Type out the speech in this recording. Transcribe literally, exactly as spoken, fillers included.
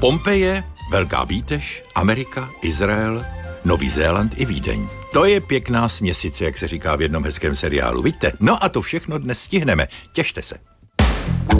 Pompeje, Velká Bíteš, Amerika, Izrael, Nový Zéland i Vídeň. To je pěkná směsice, jak se říká v jednom hezkém seriálu. Vidíte? No a to všechno dnes stihneme. Těšte se.